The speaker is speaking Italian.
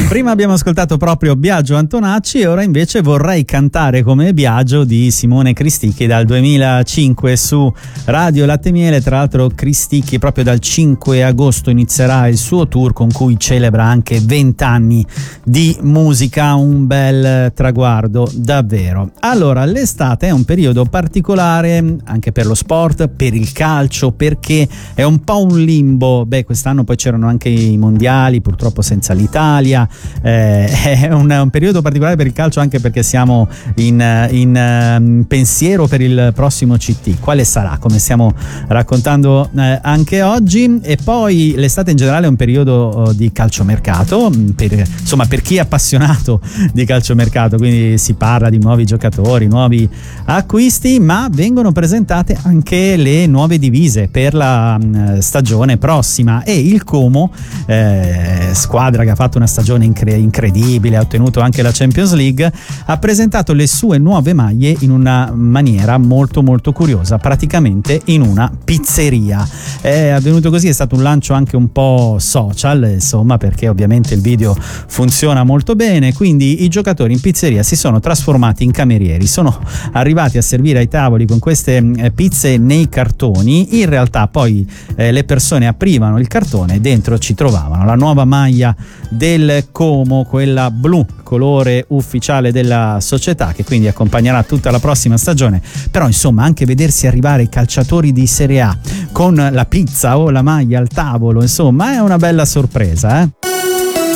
Prima abbiamo ascoltato proprio Biagio Antonacci e ora invece Vorrei cantare come Biagio di Simone Cristicchi dal 2005 su Radio Latte Miele. Tra l'altro Cristicchi proprio dal 5 agosto inizierà il suo tour con cui celebra anche 20 anni di musica, un bel traguardo davvero. Allora, l'estate è un periodo particolare anche per lo sport, per il calcio, perché è un po' un limbo. Quest'anno poi c'erano anche i mondiali, purtroppo senza l'Italia. È un periodo particolare per il calcio anche perché siamo in pensiero per il prossimo CT, quale sarà, come stiamo raccontando anche oggi. E poi l'estate in generale è un periodo di calciomercato per chi è appassionato di calciomercato, quindi si parla di nuovi giocatori, nuovi acquisti, ma vengono presentate anche le nuove divise per la stagione prossima. E il Como, squadra che ha fatto una stagione incredibile, ha ottenuto anche la Champions League, ha presentato le sue nuove maglie in una maniera molto molto curiosa, praticamente in una pizzeria. È avvenuto così, è stato un lancio anche un po' social, insomma, perché ovviamente il video funziona molto bene. Quindi i giocatori in pizzeria si sono trasformati in camerieri, sono arrivati a servire ai tavoli con queste pizze nei cartoni. In realtà poi le persone aprivano il cartone e dentro ci trovavano la nuova maglia del Como, quella blu, colore ufficiale della società, che quindi accompagnerà tutta la prossima stagione. Però insomma, anche vedersi arrivare i calciatori di Serie A con la pizza o la maglia al tavolo, insomma, è una bella sorpresa,